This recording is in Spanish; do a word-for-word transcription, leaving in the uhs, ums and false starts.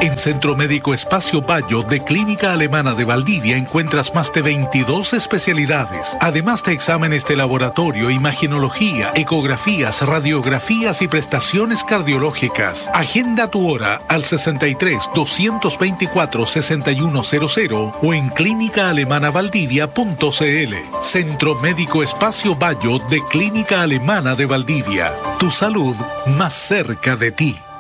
En Centro Médico Espacio Bayo de Clínica Alemana de Valdivia encuentras más de veintidós especialidades, además de exámenes de laboratorio, imagenología, ecografías, radiografías y prestaciones cardiológicas. Agenda tu hora al sesenta y tres, doscientos veinticuatro, sesenta y uno cero cero o en clínica alemana valdivia punto c l. Centro Médico Espacio Bayo de Clínica Alemana de Valdivia. Tu salud más cerca de ti.